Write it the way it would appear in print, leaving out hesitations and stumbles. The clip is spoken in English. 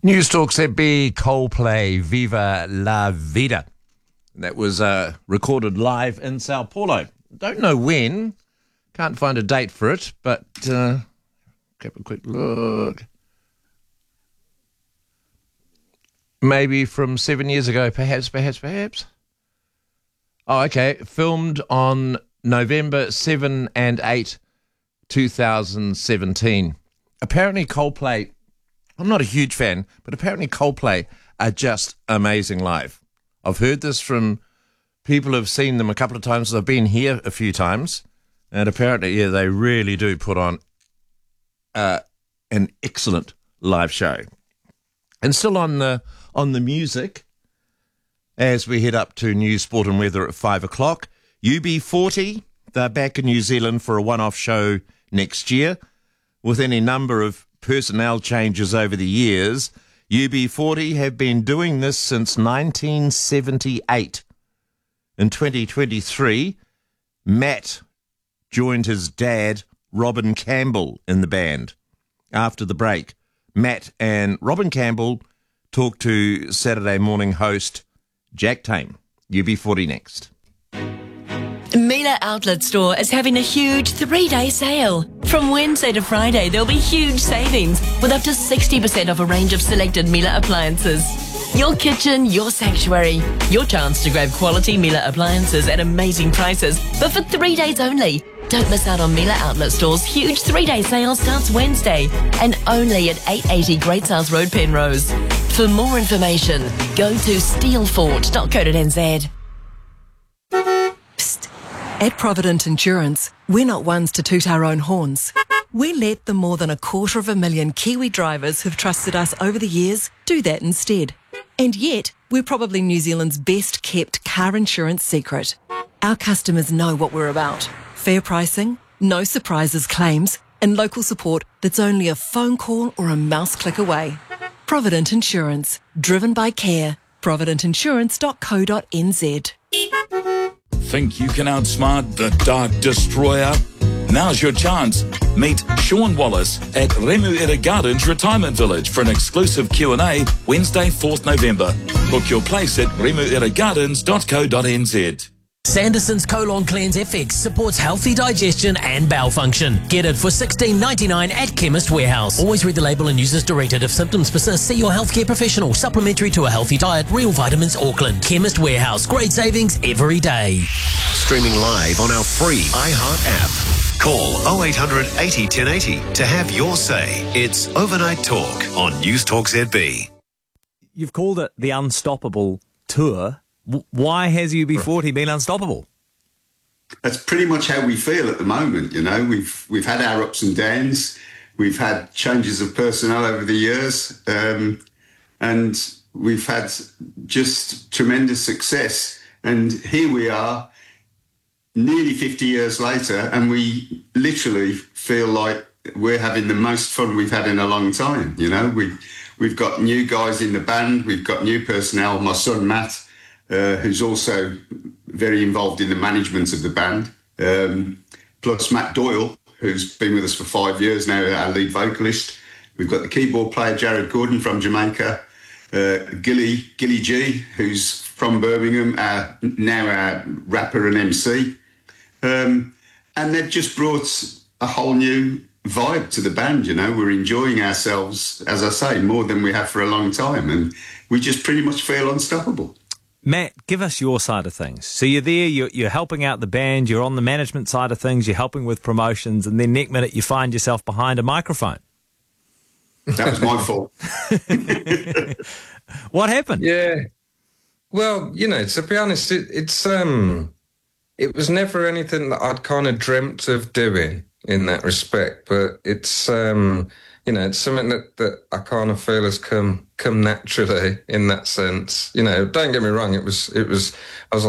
News Talk ZB, Coldplay, Viva la Vida. That was recorded live in Sao Paulo. Don't know when. Can't find a date for it, but have a quick look. Maybe from 7 years ago, perhaps. Oh, okay. Filmed on November 7 and 8, 2017. Apparently Coldplay, I'm not a huge fan, but apparently Coldplay are just amazing live. I've heard this from people who've seen them a couple of times. They've been here a few times, and apparently, yeah, they really do put on an excellent live show. And still on the music, as we head up to news, sport and weather at 5 o'clock, UB40, they're back in New Zealand for a one-off show next year. With any number of personnel changes over the years, UB40 have been doing this since 1978. In 2023, Matt joined his dad, Robin Campbell, in the band. After the break, Matt and Robin Campbell talked to Saturday morning host Jack Tame. UB40 next. Miele Outlet Store is having a huge 3-day sale. From Wednesday to Friday, there'll be huge savings with up to 60% off a range of selected Miele appliances. Your kitchen, your sanctuary. Your chance to grab quality Miele appliances at amazing prices, but for 3 days only. Don't miss out on Miele Outlet Store's huge 3-day sale starts Wednesday and only at 880 Great South Road, Penrose. For more information, go to steelfort.co.nz. At Provident Insurance, we're not ones to toot our own horns. We let the more than 250,000 Kiwi drivers who've trusted us over the years do that instead. And yet, we're probably New Zealand's best kept car insurance secret. Our customers know what we're about. Fair pricing, no surprises claims, and local support that's only a phone call or a mouse click away. Provident Insurance, driven by care. providentinsurance.co.nz. Think you can outsmart the Dark Destroyer? Now's your chance. Meet Sean Wallace at Remuera Gardens Retirement Village for an exclusive Q&A Wednesday, 4th November. Book your place at remueragardens.co.nz. Sanderson's Colon Cleanse FX supports healthy digestion and bowel function. Get it for $16.99 at Chemist Warehouse. Always read the label and use as directed. If symptoms persist, see your healthcare professional. Supplementary to a healthy diet. Real Vitamins Auckland. Chemist Warehouse. Great savings every day. Streaming live on our free iHeart app. Call 0800 80 1080 to have your say. It's Overnight Talk on News Talk ZB. You've called it the Unstoppable Tour. Why has UB40 been unstoppable? That's pretty much how we feel at the moment. You know, we've had our ups and downs. We've had changes of personnel over the years, and we've had just tremendous success. And here we are, nearly 50 years later, and we literally feel like we're having the most fun we've had in a long time. You know, we've got new guys in the band. We've got new personnel. My son, Matt, who's also very involved in the management of the band, plus Matt Doyle, who's been with us for 5 years now, our lead vocalist. We've got the keyboard player, Jared Gordon from Jamaica, Gilly G, who's from Birmingham, now our rapper and MC. And they've just brought a whole new vibe to the band. You know, we're enjoying ourselves, as I say, more than we have for a long time, and we just pretty much feel unstoppable. Matt, give us your side of things. So you're there, you're helping out the band, you're on the management side of things, you're helping with promotions, and then next minute you find yourself behind a microphone. That was my fault. What happened? Yeah. Well, you know, to be honest, it was never anything that I'd kind of dreamt of doing in that respect, but it's you know, it's something that I kind of feel has come naturally in that sense. You know, don't get me wrong, I was